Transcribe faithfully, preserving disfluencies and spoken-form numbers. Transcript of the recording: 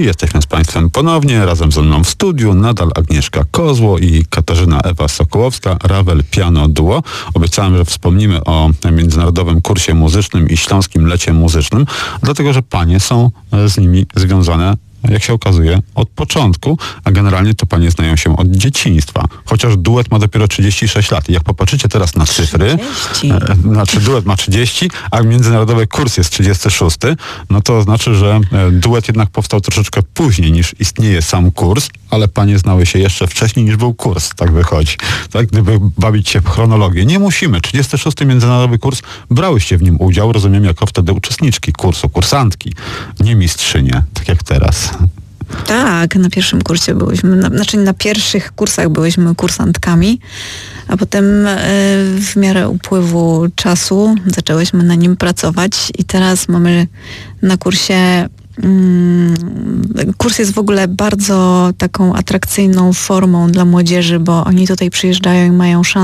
I jesteśmy z Państwem ponownie, razem ze mną w studiu, nadal Agnieszka Kozło i Katarzyna Ewa Sokołowska, Ravel Piano Duo. Obiecałem, że wspomnimy o Międzynarodowym Kursie Muzycznym i Śląskim Lecie Muzycznym, dlatego że panie są z nimi związane, jak się okazuje, od początku, a generalnie to panie znają się od dzieciństwa. Chociaż duet ma dopiero trzydzieści sześć lat. I jak popatrzycie teraz na cyfry, trzydzieści e, znaczy duet ma trzydzieści, a międzynarodowy kurs jest trzydziesty szósty, no to znaczy, że e, duet jednak powstał troszeczkę później niż istnieje sam kurs, ale panie znały się jeszcze wcześniej niż był kurs, tak wychodzi. Tak, gdyby bawić się w chronologię. Nie musimy. trzydziesty szósty międzynarodowy kurs, brałyście w nim udział, rozumiem, jako wtedy uczestniczki kursu, kursantki, nie mistrzynie, tak jak teraz. Tak, na pierwszym kursie byłyśmy, na, znaczy na pierwszych kursach byłyśmy kursantkami, a potem y, w miarę upływu czasu zaczęłyśmy na nim pracować i teraz mamy na kursie, mm, kurs jest w ogóle bardzo taką atrakcyjną formą dla młodzieży, bo oni tutaj przyjeżdżają i mają szansę